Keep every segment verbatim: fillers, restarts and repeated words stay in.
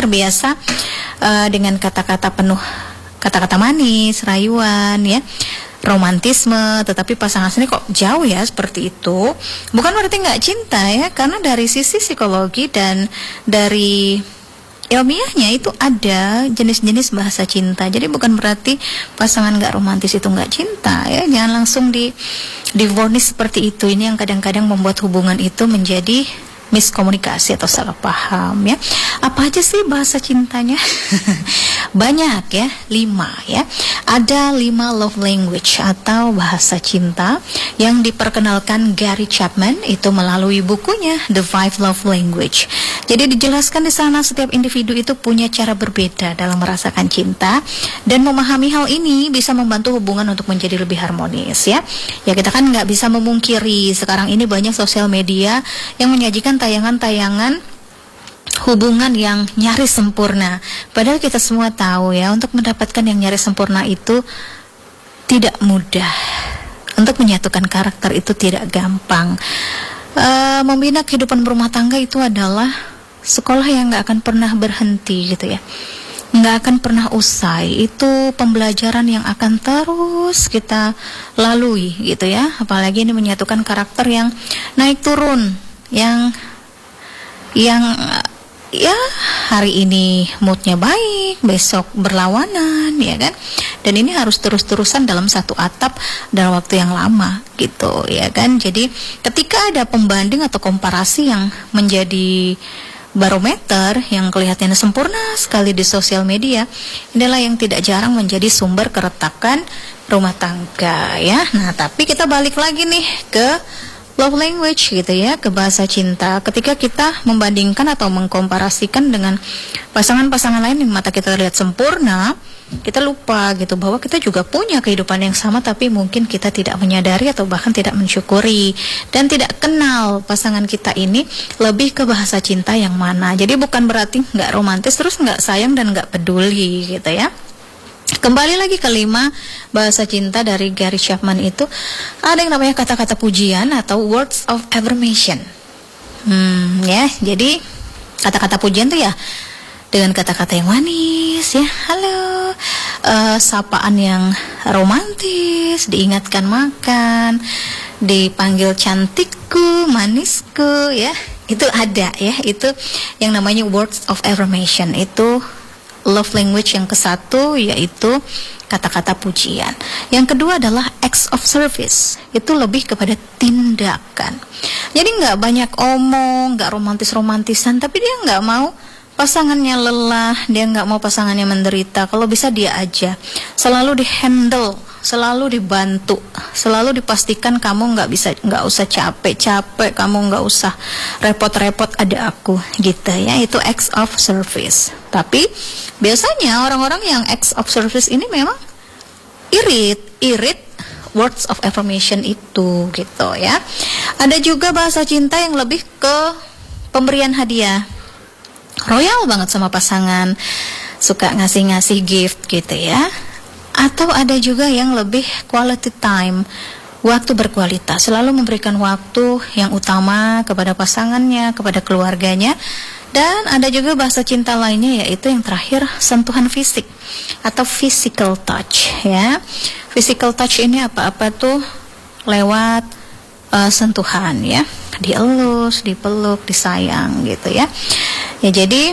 terbiasa uh, dengan kata-kata penuh kata-kata manis, rayuan, ya, romantisme, tetapi pasangan sini kok jauh ya seperti itu. Bukan berarti nggak cinta ya, karena dari sisi psikologi dan dari ilmiahnya itu ada jenis-jenis bahasa cinta. Jadi bukan berarti pasangan nggak romantis itu nggak cinta ya. Jangan langsung di divonis seperti itu. Ini yang kadang-kadang membuat hubungan itu menjadi miskomunikasi atau salah paham ya. Apa aja sih bahasa cintanya? Banyak ya, lima ya. Ada lima love language atau bahasa cinta yang diperkenalkan Gary Chapman itu melalui bukunya The Five Love Language. Jadi dijelaskan di sana setiap individu itu punya cara berbeda dalam merasakan cinta, dan memahami hal ini bisa membantu hubungan untuk menjadi lebih harmonis ya. Ya kita kan nggak bisa memungkiri sekarang ini banyak sosial media yang menyajikan tayangan-tayangan hubungan yang nyaris sempurna. Padahal kita semua tahu ya, untuk mendapatkan yang nyaris sempurna itu tidak mudah. Untuk menyatukan karakter itu tidak gampang. Uh, membina kehidupan berumah tangga itu adalah sekolah yang nggak akan pernah berhenti gitu ya, nggak akan pernah usai. Itu pembelajaran yang akan terus kita lalui gitu ya. Apalagi ini menyatukan karakter yang naik turun, yang yang ya hari ini moodnya baik, besok berlawanan ya kan. Dan ini harus terus-terusan dalam satu atap dalam waktu yang lama gitu ya kan. Jadi ketika ada pembanding atau komparasi yang menjadi barometer yang kelihatannya sempurna sekali di sosial media, inilah yang tidak jarang menjadi sumber keretakan rumah tangga ya. Nah, tapi kita balik lagi nih ke love language gitu ya, ke bahasa cinta. Ketika kita membandingkan atau mengkomparasikan dengan pasangan-pasangan lain yang mata kita lihat sempurna, kita lupa gitu bahwa kita juga punya kehidupan yang sama, tapi mungkin kita tidak menyadari atau bahkan tidak mensyukuri dan tidak kenal pasangan kita ini lebih ke bahasa cinta yang mana. Jadi bukan berarti nggak romantis terus nggak sayang dan nggak peduli gitu ya. Kembali lagi ke lima bahasa cinta dari Gary Chapman itu, ada yang namanya kata-kata pujian atau words of affirmation. Hmm, ya, jadi kata-kata pujian tuh ya dengan kata-kata yang manis ya, halo, uh, sapaan yang romantis, diingatkan makan, dipanggil cantikku, manisku ya, itu ada ya, itu yang namanya words of affirmation. Itu love language yang ke satu, yaitu kata-kata pujian. Yang kedua adalah acts of service. Itu lebih kepada tindakan. Jadi nggak banyak omong, nggak romantis-romantisan, tapi dia nggak mau pasangannya lelah, dia nggak mau pasangannya menderita. Kalau bisa dia aja selalu di-handle, selalu dibantu, selalu dipastikan kamu nggak bisa, nggak usah capek-capek, kamu nggak usah repot-repot, ada aku gitu ya. Itu acts of service. Tapi biasanya orang-orang yang acts of service ini memang irit, irit words of affirmation itu gitu ya. Ada juga bahasa cinta yang lebih ke pemberian hadiah, royal banget sama pasangan, suka ngasih-ngasih gift gitu ya. Atau ada juga yang lebih quality time, waktu berkualitas, selalu memberikan waktu yang utama kepada pasangannya, kepada keluarganya. Dan ada juga bahasa cinta lainnya, yaitu yang terakhir, sentuhan fisik atau physical touch ya. Physical touch ini apa-apa tuh lewat uh, sentuhan ya, dielus, dipeluk, disayang gitu ya. Ya jadi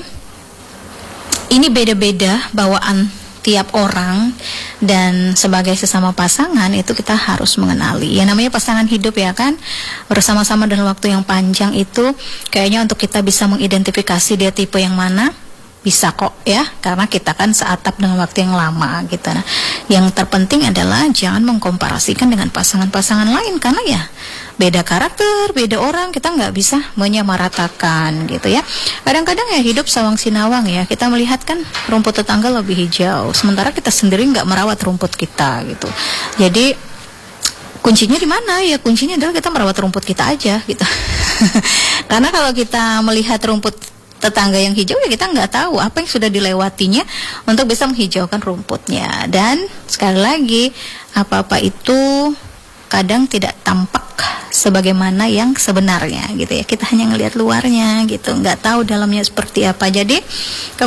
ini beda-beda bawaan tiap orang, dan sebagai sesama pasangan itu kita harus mengenali. Ya namanya pasangan hidup ya kan, bersama-sama dalam waktu yang panjang itu kayaknya untuk kita bisa mengidentifikasi dia tipe yang mana, bisa kok ya, karena kita kan seatap dengan waktu yang lama gitu. Nah, yang terpenting adalah jangan mengkomparasikan dengan pasangan-pasangan lain, karena ya beda karakter, beda orang, kita nggak bisa menyamaratakan gitu ya. Kadang-kadang ya hidup sawang sinawang ya, kita melihat kan rumput tetangga lebih hijau, sementara kita sendiri nggak merawat rumput kita gitu. Jadi kuncinya di mana? Ya kuncinya adalah kita merawat rumput kita aja gitu. Karena kalau kita melihat rumput tetangga yang hijau, ya kita nggak tahu apa yang sudah dilewatinya untuk bisa menghijaukan rumputnya. Dan sekali lagi, apa-apa itu kadang tidak tampak sebagaimana yang sebenarnya gitu ya. Kita hanya ngelihat luarnya gitu, nggak tahu dalamnya seperti apa. Jadi